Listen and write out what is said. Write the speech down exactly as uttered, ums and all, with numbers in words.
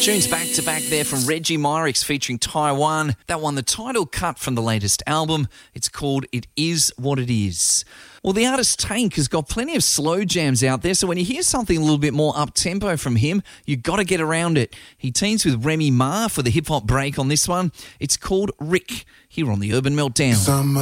Tunes back to back there from Reggie Myrix featuring Taiwan. That won the title cut from the latest album. It's called It Is What It Is. Well, the artist Tank has got plenty of slow jams out there, so when you hear something a little bit more up-tempo from him, you got to get around it. He teams with Remy Ma for the hip-hop break on this one. It's called Rick, here on the Urban Meltdown. Summer.